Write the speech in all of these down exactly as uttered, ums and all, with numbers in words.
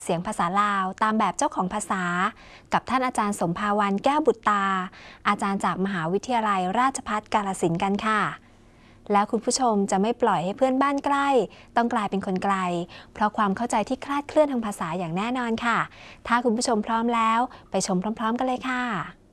เสียงภาษาลาวตามแบบเจ้าของภาษากับท่านอาจารย์สมภาวันแก้วบุตรตาอาจารย์จากมหาวิทยาลัยราชภัฏกาฬสินธุ์กันค่ะแล้วคุณผู้ชมจะไม่ปล่อยให้เพื่อนบ้านใกล้ต้องกลายเป็นคนไกลเพราะความเข้าใจที่คลาดเคลื่อนทางภาษาอย่างแน่นอนค่ะถ้าคุณผู้ชมพร้อมแล้วไปชมพร้อมๆกันเลยค่ะ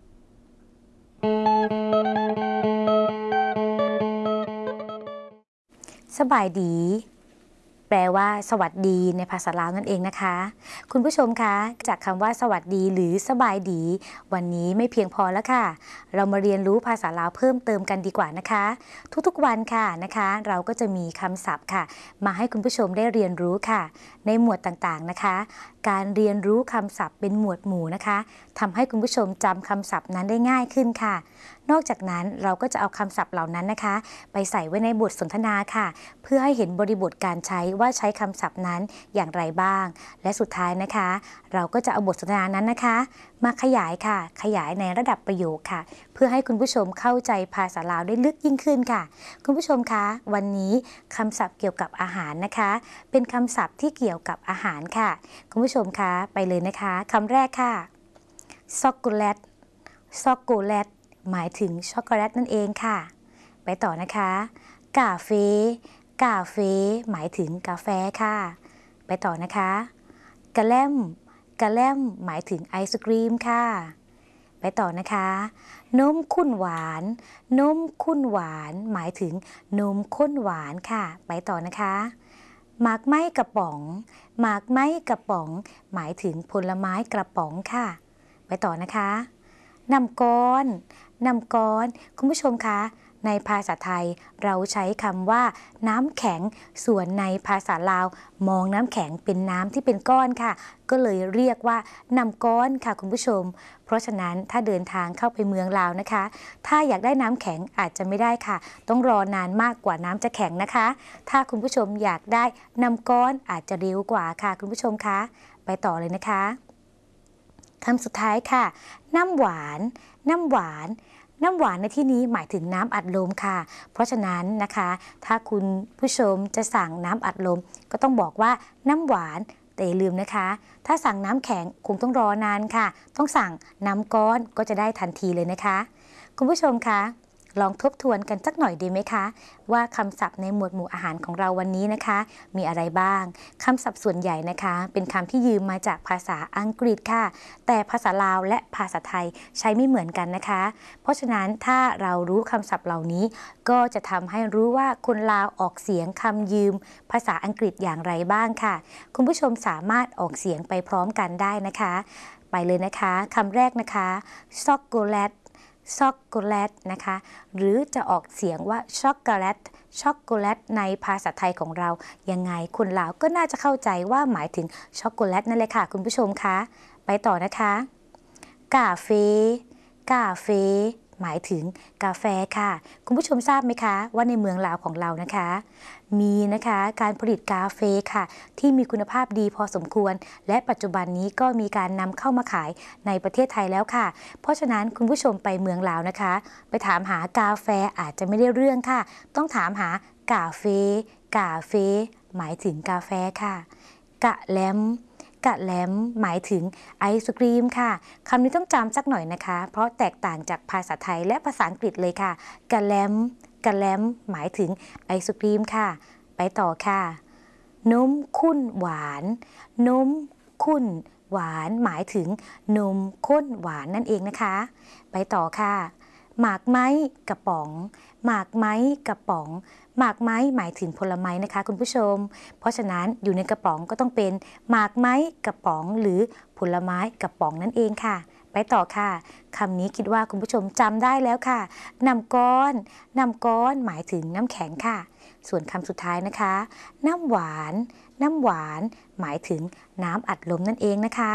สบายดีแปลว่าสวัสดีในภาษาลาวนั่นเองนะคะคุณผู้ชมคะจากคำว่าสวัสดีหรือสบายดีวันนี้ไม่เพียงพอแล้วค่ะเรามาเรียนรู้ภาษาลาวเพิ่มเติมกันดีกว่านะคะทุกๆวันค่ะนะคะเราก็จะมีคำศัพท์ค่ะมาให้คุณผู้ชมได้เรียนรู้ค่ะในหมวดต่างๆนะคะการเรียนรู้คำศัพท์เป็นหมวดหมู่นะคะทำให้คุณผู้ชมจำคำศัพท์นั้นได้ง่ายขึ้นค่ะนอกจากนั้นเราก็จะเอาคำศัพท์เหล่านั้นนะคะไปใส่ไว้ในบทสนทนาค่ะเพื่อให้เห็นบริบทการใช้ว่าใช้คำศัพท์นั้นอย่างไรบ้างและสุดท้ายนะคะเราก็จะเอาบทสนทนานั้นนะคะมาขยายค่ะขยายในระดับประโยคค่ะเพื่อให้คุณผู้ชมเข้าใจภาษาลาวได้ลึกยิ่งขึ้นค่ะคุณผู้ชมคะวันนี้คำศัพท์เกี่ยวกับอาหารนะคะเป็นคำศัพท์ที่เกี่ยวกับอาหารค่ะคุณผู้ชมคะไปเลยนะคะคำแรกค่ะช็อกโกแลตช็อกโกแลตหมายถึงช็อกโกแลตนั่นเองค่ะไปต่อนะคะกาเฟกาเฟหมายถึงกาแฟค่ะไปต่อนะคะกะแลมกะแลมหมายถึงไอศกรีมค่ะไปต่อนะคะนมข้นหวานนมข้นหวานหมายถึงนมข้นหวานค่ะไปต่อนะคะหมากไม้กระป๋องหมากไม้กระป๋องหมายถึงผลไม้กระป๋องค่ะไปต่อนะคะน้ำก้อนน้ำก้อนคุณผู้ชมคะในภาษาไทยเราใช้คำว่าน้ำแข็งส่วนในภาษาลาวมองน้ำแข็งเป็นน้ำที่เป็นก้อนค่ะก็เลยเรียกว่าน้ำก้อนค่ะคุณผู้ชมเพราะฉะนั้นถ้าเดินทางเข้าไปเมืองลาวนะคะถ้าอยากได้น้ำแข็งอาจจะไม่ได้ค่ะต้องรอนานมากกว่าน้ำจะแข็งนะคะถ้าคุณผู้ชมอยากได้น้ำก้อนอาจจะเร็วกว่าค่ะคุณผู้ชมคะไปต่อเลยนะคะคำสุดท้ายค่ะน้ำหวานน้ำหวานน้ำหวานในที่นี้หมายถึงน้ำอัดลมค่ะเพราะฉะนั้นนะคะถ้าคุณผู้ชมจะสั่งน้ำอัดลมก็ต้องบอกว่าน้ำหวานแต่อย่าลืมนะคะถ้าสั่งน้ำแข็งคงต้องรอนานค่ะต้องสั่งน้ำก้อนก็จะได้ทันทีเลยนะคะคุณผู้ชมคะลองทบทวนกันสักหน่อยดีไหมคะว่าคำศัพท์ในหมวดหมู่อาหารของเราวันนี้นะคะมีอะไรบ้างคำศัพท์ส่วนใหญ่นะคะเป็นคำที่ยืมมาจากภาษาอังกฤษค่ะแต่ภาษาลาวและภาษาไทยใช้ไม่เหมือนกันนะคะเพราะฉะนั้นถ้าเรารู้คำศัพท์เหล่านี้ก็จะทำให้รู้ว่าคนลาวออกเสียงคำยืมภาษาอังกฤษอย่างไรบ้างค่ะคุณผู้ชมสามารถออกเสียงไปพร้อมกันได้นะคะไปเลยนะคะคำแรกนะคะช็อกโกแลตช็อกโกแลตนะคะหรือจะออกเสียงว่าช็อกโกแลตช็อกโกแลตในภาษาไทยของเรายังไงคนลาวก็น่าจะเข้าใจว่าหมายถึงช็อกโกแลตนั่นเลยค่ะคุณผู้ชมคะไปต่อนะคะกาเฟกาเฟหมายถึงกาแฟค่ะคุณผู้ชมทราบไหมคะว่าในเมืองลาวของเรานะคะมีนะคะการผลิตกาเฟค่ะที่มีคุณภาพดีพอสมควรและปัจจุบันนี้ก็มีการนำเข้ามาขายในประเทศไทยแล้วค่ะเพราะฉะนั้นคุณผู้ชมไปเมืองลาวนะคะไปถามหากาแฟอาจจะไม่ได้เรื่องค่ะต้องถามหากาเฟกาเฟหมายถึงกาแฟค่ะกะแลมกะแลมหมายถึงไอศกรีมค่ะคำนี้ต้องจำสักหน่อยนะคะเพราะแตกต่างจากภาษาไทยและภาษาอังกฤษเลยค่ะกะแลมกะแลมหมายถึงไอศกรีมค่ะไปต่อค่ะนมข้นหวานนมข้นหวานหมายถึงนมข้นหวานนั่นเองนะคะไปต่อค่ะหมากไม้กระป๋องหมากไม้กระป๋องหมากไม้หมายถึงผลไม้นะคะคุณผู้ชมเพราะฉะนั้นอยู่ในกระป๋องก็ต้องเป็นหมากไม้กระป๋องหรือผลไม้กระป๋องนั่นเองค่ะไปต่อค่ะคำนี้คิดว่าคุณผู้ชมจำได้แล้วค่ะน้ำก้อนน้ำก้อนหมายถึงน้ำแข็งค่ะส่วนคำสุดท้ายนะคะน้ำหวานน้ำหวานหมายถึงน้ำอัดลมนั่นเองนะคะ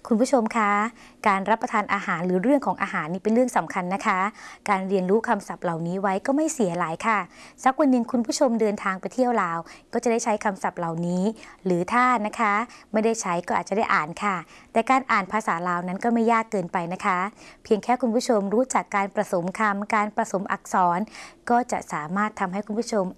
คุณผู้ชมคะการรับประทานอาหารหรือเรื่องของอาหารนี่เป็นเรื่องสำคัญนะคะ การเรียนรู้คำศัพท์เหล่านี้ไว้ก็ไม่เสียหลายค่ะสักวันหนึ่งคุณผู้ชมเดินทางไปเที่ยวลาวก็จะได้ใช้คำศัพท์เหล่านี้หรือถ้านะคะไม่ได้ใช้ก็อาจจะได้อ่านค่ะแต่การอ่านภาษาลาวนั้นก็ไม่ยากเกินไปนะคะเพียงแค่คุณผู้ชมรู้จักการผสมคำการผสมอักษรก็จะสามารถทำให้คุณผู้ชม